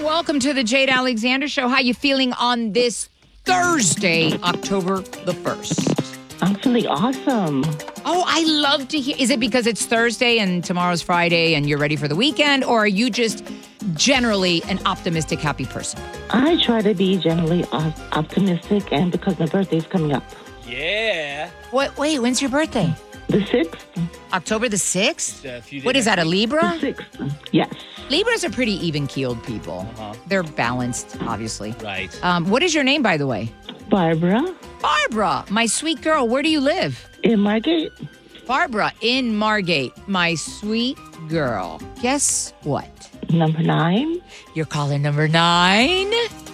welcome to the Jade Alexander Show. How you feeling on this Thursday, October the 1st? I'm feeling awesome. Oh, I love to hear. Is it because it's Thursday and tomorrow's Friday and you're ready for the weekend? Or are you just generally an optimistic, happy person? I try to be generally optimistic, and because my birthday's coming up. Yeah. Wait, when's your birthday? The 6th? October the 6th? What is that, a Libra? The 6th, yes. Libras are pretty even-keeled people. They're balanced, obviously. Right. What is your name, by the way? Barbara? Barbara, my sweet girl. Where do you live? In Margate. Barbara in Margate, my sweet girl. Guess what? Number 9. You're caller number 9.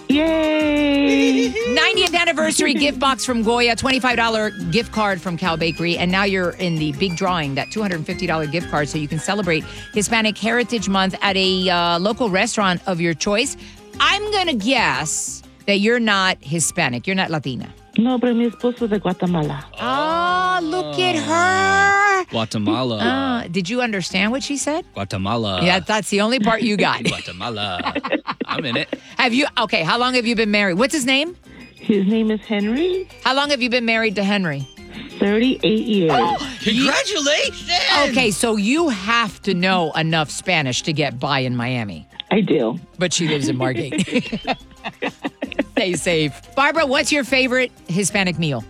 Yay! 90th anniversary gift box from Goya, $25 gift card from Cal Bakery, and now you're in the big drawing, that $250 gift card, so you can celebrate Hispanic Heritage Month at a local restaurant of your choice. I'm going to guess that you're not Hispanic. You're not Latina. No, pero mi esposo de Guatemala. Oh, look at her. Guatemala. Did you understand what she said? Guatemala. Yeah, that's the only part you got. Guatemala. I'm in it. Okay, how long have you been married? What's his name? His name is Henry. How long have you been married to Henry? 38 years. Congratulations. Okay, so you have to know enough Spanish to get by in Miami. I do. But she lives in Margate. Stay safe. Barbara, what's your favorite Hispanic meal?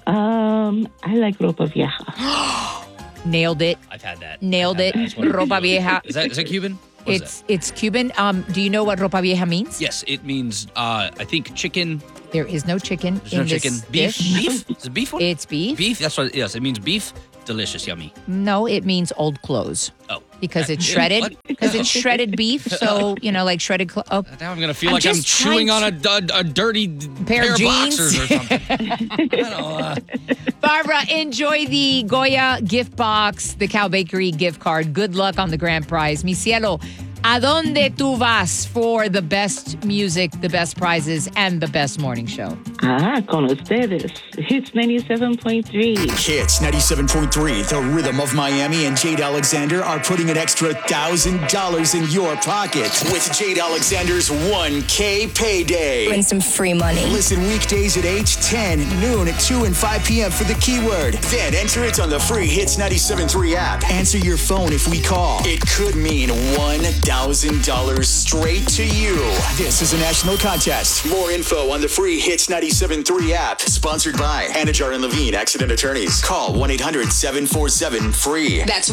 I like ropa vieja. Nailed it. I've had that. Nailed it. Ropa vieja. Is that Cuban? What is It's Cuban. Do you know what ropa vieja means? that? Yes, it means, I think, chicken. There is no chicken There's in no this chicken. dish. Beef? Is it beef one? It's beef. Beef? That's what, yes, it means beef. Delicious, yummy. No, it means old clothes. Oh. Because it's shredded. What? Because it's shredded beef. So, like shredded oh. Now I'm going to feel I'm like I'm just chewing trying on a dirty pair of jeans boxers or something. I don't know. Barbara, enjoy the Goya gift box, the Cal Bakery gift card. Good luck on the grand prize. Mi cielo, ¿a dónde tú vas for the best music, the best prizes, and the best morning show? Con ustedes. Hits 97.3. Hits 97.3, the rhythm of Miami, and Jade Alexander are putting an extra $1,000 in your pocket with Jade Alexander's 1K payday. Win some free money. Listen weekdays at 8, 10, noon, 2, and 5 p.m. for the keyword. Then enter it on the free Hits 97.3 app. Answer your phone if we call. It could mean $1,000 straight to you. This is a national contest. More info on the free Hits 97.3 app. Sponsored by Anajar and Levine Accident Attorneys. Call 1-800-747-FREE. That's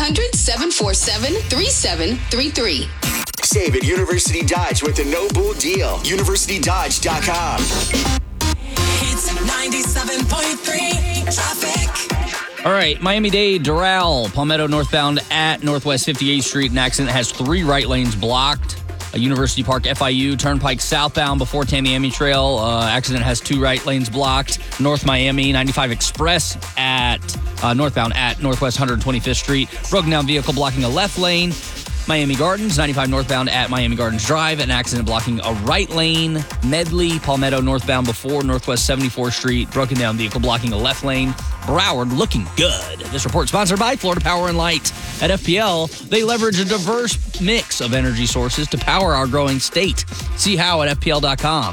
1-800-747-3733. Save at University Dodge with the No Bull deal. UniversityDodge.com. It's 97.3 traffic. All right, Miami-Dade, Doral, Palmetto northbound at Northwest 58th Street. An accident has 3 right lanes blocked. University Park, FIU, Turnpike southbound before Tamiami Trail. Accident has 2 right lanes blocked. North Miami, 95 Express at northbound at Northwest 125th Street. Broken down vehicle blocking a left lane. Miami Gardens, 95 northbound at Miami Gardens Drive. An accident blocking a right lane. Medley, Palmetto northbound before Northwest 74th Street. Broken down vehicle blocking a left lane. Broward looking good. This report sponsored by Florida Power and Light. At FPL, they leverage a diverse mix of energy sources to power our growing state. See how at FPL.com.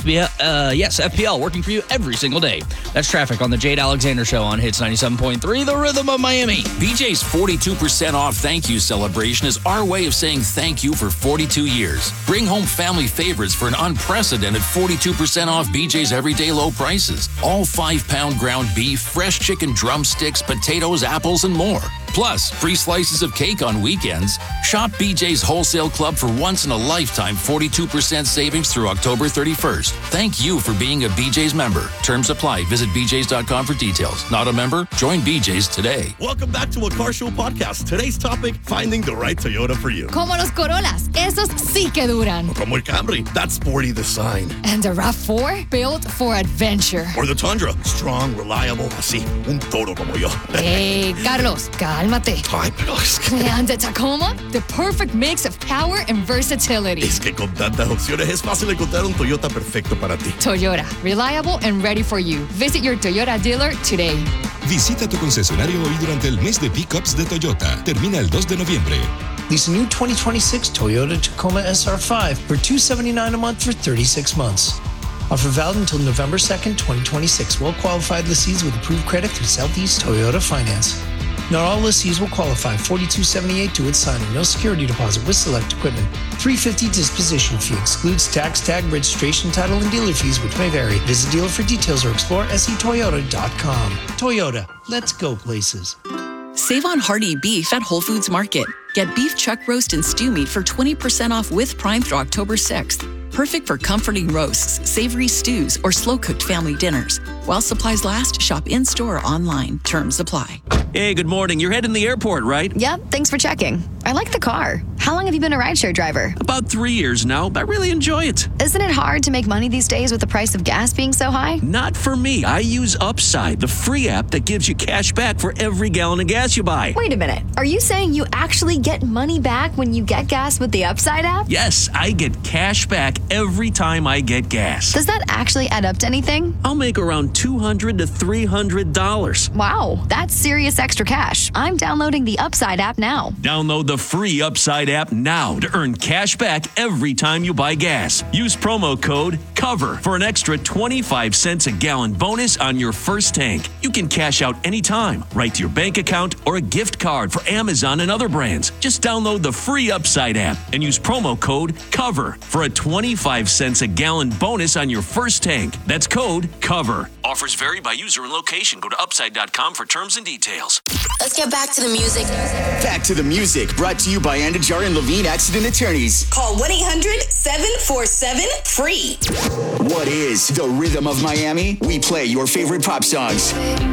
FPL, working for you every single day. That's traffic on the Jade Alexander Show on Hits 97.3, the rhythm of Miami. BJ's 42% off thank you celebration is our way of saying thank you for 42 years. Bring home family favorites for an unprecedented 42% off BJ's everyday low prices. All 5-pound ground beef, fresh chicken drumsticks, potatoes, apples, and more. Plus, free slices of cake on weekends. Shop BJ's Wholesale Club for once-in-a-lifetime 42% savings through October 31st. Thank you for being a BJ's member. Terms apply. Visit bjs.com for details. Not a member? Join BJ's today. Welcome back to a Car Show podcast. Today's topic, finding the right Toyota for you. Como los Corollas, esos sí que duran. Como el Camry, that sporty design. And the RAV4, built for adventure. Or the Tundra, strong, reliable, así, un toro como yo. Hey, Carlos, cálmate. Ay, pero es que... And the Tacoma, the perfect mix of power and versatility. Es que con tantas opciones es fácil encontrar un Toyota perfecto para ti. Toyota, reliable and ready for you. Visit your Toyota dealer today. Visita tu concesionario hoy durante el mes de pickups de Toyota. Termina el 2 de noviembre. Lease a new 2026 Toyota Tacoma SR5 for $279 a month for 36 months. Offer valid until November 2nd, 2026. Well-qualified lessees with approved credit through Southeast Toyota Finance. Not all lessees will qualify. $42.78 to its signing. No security deposit with select equipment. $350 disposition fee. Excludes tax, tag, registration, title, and dealer fees, which may vary. Visit dealer for details or explore setoyota.com. Toyota. Let's go places. Save on hearty beef at Whole Foods Market. Get beef chuck roast and stew meat for 20% off with Prime through October 6th. Perfect for comforting roasts, savory stews, or slow-cooked family dinners. While supplies last, shop in-store or online. Terms apply. Hey, good morning. You're heading to the airport, right? Yep, thanks for checking. I like the car. How long have you been a rideshare driver? About 3 years now. I really enjoy it. Isn't it hard to make money these days with the price of gas being so high? Not for me. I use Upside, the free app that gives you cash back for every gallon of gas you buy. Wait a minute. Are you saying you actually get money back when you get gas with the Upside app? Yes, I get cash back every time I get gas. Does that actually add up to anything? I'll make around $200 to $300. Wow, that's serious extra cash. I'm downloading the Upside app now. Download the free Upside app now to earn cash back every time you buy gas. Use promo code COVER for an extra 25 cents a gallon bonus on your first tank. You can cash out anytime, right to your bank account or a gift card for Amazon and other brands. Just download the free Upside app and use promo code COVER for a 25 cents a gallon bonus on your first tank. That's code COVER. Offers vary by user and location. Go to upside.com for terms and details. Let's get back to the music. Back to the music, brought to you by Andajar and Levine Accident Attorneys. Call 1-800-747-FREE. What is the rhythm of Miami? We play your favorite pop songs.